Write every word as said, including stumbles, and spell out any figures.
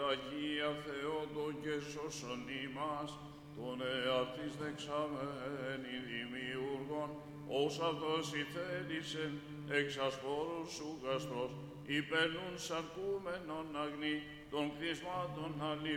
Αγία Θεότο και σώσον ημάς, τον εαυτής δεξαμένη δημιούργων, ως αυτός ηθέλησεν εξ ασπόρου σου γαστρός, υπερνούν σαρκούμενον αγνή των κτισμάτων αληθινών,